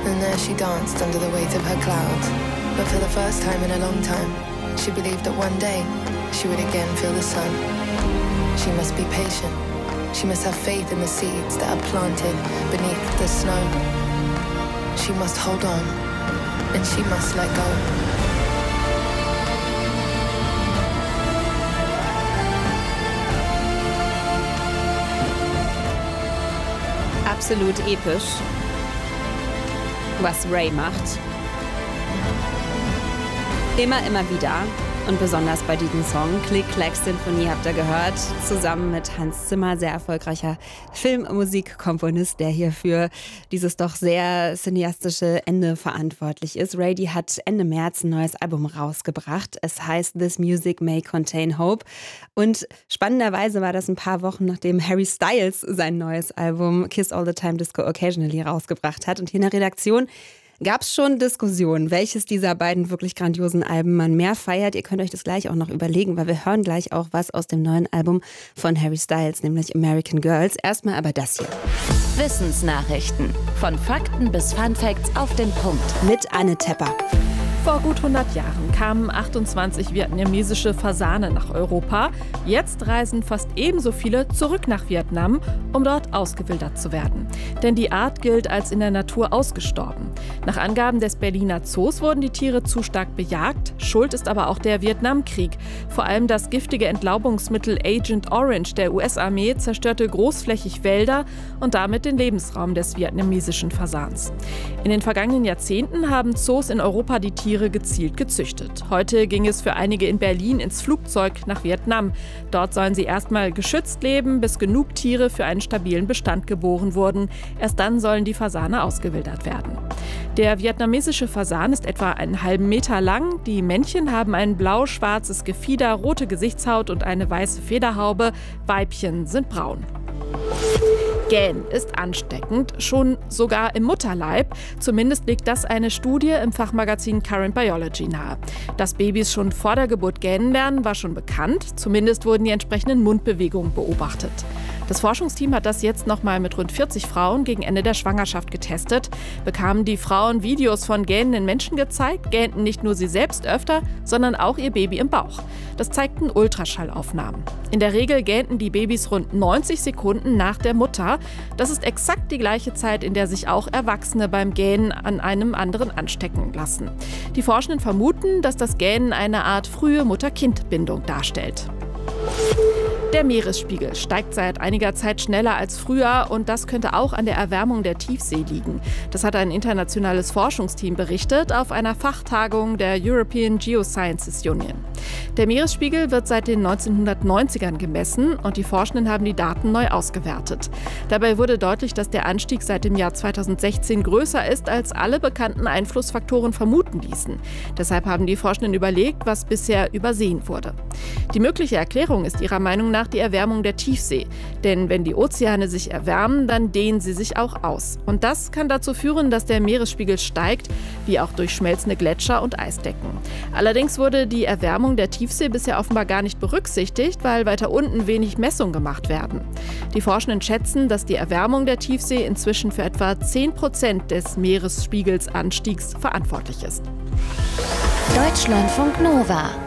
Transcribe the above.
And there she danced under the weight of her clouds. But for the first time in a long time, she believed that one day she would again feel the sun. She must be patient. She must have faith in the seeds that are planted beneath the snow. She must hold on, and she must let go. Absolut episch, was Ray macht. Immer wieder. Und besonders bei diesem Song, Click-Clack-Sinfonie, habt ihr gehört, zusammen mit Hans Zimmer, sehr erfolgreicher Filmmusikkomponist, der hier für dieses doch sehr cineastische Ende verantwortlich ist. Ray hat Ende März ein neues Album rausgebracht. Es heißt This Music May Contain Hope. Und spannenderweise war das ein paar Wochen, nachdem Harry Styles sein neues Album Kiss All the Time Disco Occasionally rausgebracht hat. Und hier in der Redaktion gab es schon Diskussionen, welches dieser beiden wirklich grandiosen Alben man mehr feiert. Ihr könnt euch das gleich auch noch überlegen, weil wir hören gleich auch was aus dem neuen Album von Harry Styles, nämlich American Girls. Erstmal aber das hier. Wissensnachrichten. Von Fakten bis Funfacts auf den Punkt. Mit Anne Tepper. Vor gut 100 Jahren kamen 28 vietnamesische Fasane nach Europa. Jetzt reisen fast ebenso viele zurück nach Vietnam, um dort ausgewildert zu werden. Denn die Art gilt als in der Natur ausgestorben. Nach Angaben des Berliner Zoos wurden die Tiere zu stark bejagt. Schuld ist aber auch der Vietnamkrieg. Vor allem das giftige Entlaubungsmittel Agent Orange der US-Armee zerstörte großflächig Wälder und damit den Lebensraum des vietnamesischen Fasans. In den vergangenen Jahrzehnten haben Zoos in Europa die Tiere gezielt gezüchtet. Heute ging es für einige in Berlin ins Flugzeug nach Vietnam. Dort sollen sie erstmal geschützt leben, bis genug Tiere für einen stabilen Bestand geboren wurden. Erst dann sollen die Fasane ausgewildert werden. Der vietnamesische Fasan ist etwa einen halben Meter lang. Die Männchen haben ein blau-schwarzes Gefieder, rote Gesichtshaut und eine weiße Federhaube. Weibchen sind braun. Gähnen ist ansteckend, schon sogar im Mutterleib. Zumindest legt das eine Studie im Fachmagazin Current Biology nahe. Dass Babys schon vor der Geburt gähnen lernen, war schon bekannt. Zumindest wurden die entsprechenden Mundbewegungen beobachtet. Das Forschungsteam hat das jetzt nochmal mit rund 40 Frauen gegen Ende der Schwangerschaft getestet. Bekamen die Frauen Videos von gähnenden Menschen gezeigt, gähnten nicht nur sie selbst öfter, sondern auch ihr Baby im Bauch. Das zeigten Ultraschallaufnahmen. In der Regel gähnten die Babys rund 90 Sekunden nach der Mutter. Das ist exakt die gleiche Zeit, in der sich auch Erwachsene beim Gähnen an einem anderen anstecken lassen. Die Forschenden vermuten, dass das Gähnen eine Art frühe Mutter-Kind-Bindung darstellt. Der Meeresspiegel steigt seit einiger Zeit schneller als früher und das könnte auch an der Erwärmung der Tiefsee liegen. Das hat ein internationales Forschungsteam berichtet auf einer Fachtagung der European Geosciences Union. Der Meeresspiegel wird seit den 1990ern gemessen und die Forschenden haben die Daten neu ausgewertet. Dabei wurde deutlich, dass der Anstieg seit dem Jahr 2016 größer ist, als alle bekannten Einflussfaktoren vermuten ließen. Deshalb haben die Forschenden überlegt, was bisher übersehen wurde. Die mögliche Erklärung ist ihrer Meinung nach die Erwärmung der Tiefsee. Denn wenn die Ozeane sich erwärmen, dann dehnen sie sich auch aus. Und das kann dazu führen, dass der Meeresspiegel steigt, wie auch durch schmelzende Gletscher und Eisdecken. Allerdings wurde die Erwärmung der Tiefsee bisher offenbar gar nicht berücksichtigt, weil weiter unten wenig Messungen gemacht werden. Die Forschenden schätzen, dass die Erwärmung der Tiefsee inzwischen für etwa 10% des Meeresspiegelsanstiegs verantwortlich ist. Deutschlandfunk Nova